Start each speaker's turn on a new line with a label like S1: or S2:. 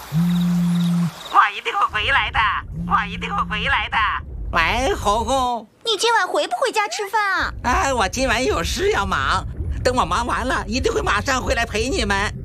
S1: 我一定会回来的，我一定会回来的。喂，红红，
S2: 你今晚回不回家吃饭啊？
S1: 哎，我今晚有事要忙，等我忙完了，一定会马上回来陪你们。